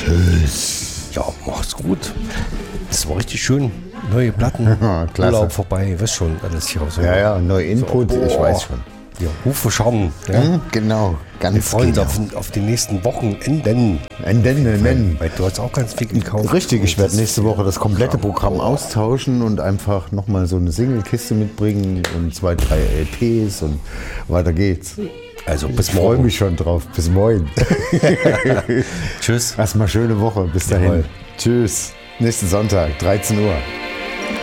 Tschüss. Ja, mach's gut. Das war richtig schön. Neue Platten, Ja, klasse. Urlaub vorbei, weißt schon, alles hier. So. Ja, neuer Input, So, ich boah. weiß schon. Ja, Hufe schauen. Ja. Genau, ganz Wir freuen uns genau. auf die nächsten Wochenenden. Enden. Weil du hast auch ganz viel gekauft. Richtig, ich werde Das- nächste Woche das komplette Programm austauschen und einfach nochmal so eine Single-Kiste mitbringen und 2, 3 LPs und weiter geht's. Also bis Ich freue morgen. mich schon drauf. Bis morgen. Tschüss. Erstmal schöne Woche. Bis dahin. Jawohl. Tschüss. Nächsten Sonntag, 13 Uhr.